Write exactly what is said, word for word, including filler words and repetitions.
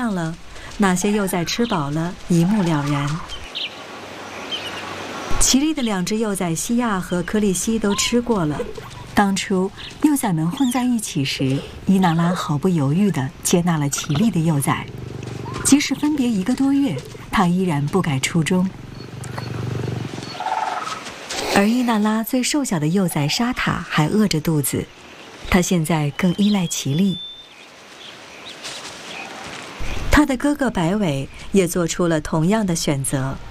样了，哪些幼崽吃饱了，一目了然。奇丽的两只幼崽西亚和克利西都吃过了。当初幼崽们混在一起时，伊娜拉毫不犹豫地接纳了奇丽的幼崽，即使分别一个多月，她依然不改初衷。而伊娜拉最瘦小的幼崽沙塔还饿着肚子，她现在更依赖奇丽。他的哥哥白尾也做出了同样的选择。